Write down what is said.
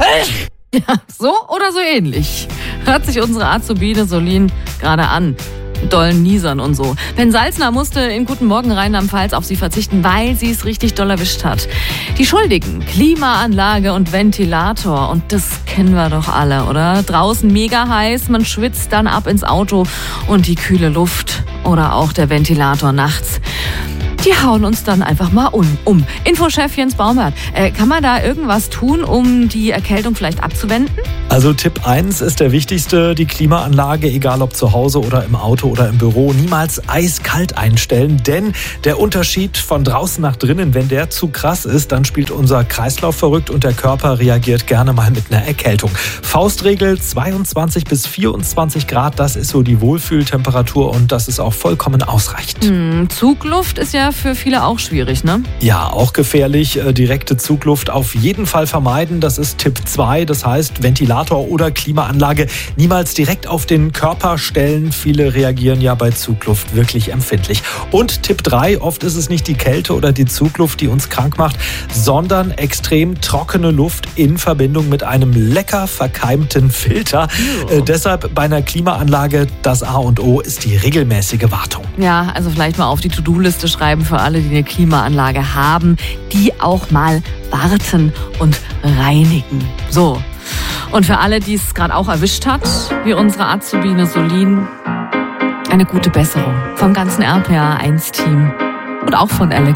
Ja, so oder so ähnlich. Hört sich unsere Azubine Solin gerade an. Dollen Niesern und so. Ben Salzner musste in Guten Morgen Rheinland-Pfalz auf sie verzichten, weil sie es richtig doll erwischt hat. Die Schuldigen, Klimaanlage und Ventilator. Und das kennen wir doch alle, oder? Draußen mega heiß, man schwitzt dann ab ins Auto und die kühle Luft oder auch der Ventilator nachts. Die hauen uns dann einfach mal um. Infochef Jens Baumert, kann man da irgendwas tun, um die Erkältung vielleicht abzuwenden? Also Tipp 1 ist der wichtigste, die Klimaanlage, egal ob zu Hause oder im Auto oder im Büro, niemals eiskalt einstellen, denn der Unterschied von draußen nach drinnen, wenn der zu krass ist, dann spielt unser Kreislauf verrückt und der Körper reagiert gerne mal mit einer Erkältung. Faustregel 22 bis 24 Grad, das ist so die Wohlfühltemperatur und das ist auch vollkommen ausreichend. Zugluft ist ja für viele auch schwierig, ne? Ja, auch gefährlich. Direkte Zugluft auf jeden Fall vermeiden. Das ist Tipp 2. Das heißt, Ventilator oder Klimaanlage niemals direkt auf den Körper stellen. Viele reagieren ja bei Zugluft wirklich empfindlich. Und Tipp 3, oft ist es nicht die Kälte oder die Zugluft, die uns krank macht, sondern extrem trockene Luft in Verbindung mit einem lecker verkeimten Filter. Deshalb bei einer Klimaanlage das A und O ist die regelmäßige Wartung. Ja, also vielleicht mal auf die To-Do-Liste schreiben für alle, die eine Klimaanlage haben, die auch mal warten und reinigen. So. Und für alle, die es gerade auch erwischt hat, wie unsere Azubine Solin, eine gute Besserung vom ganzen RPA1-Team und auch von Alex.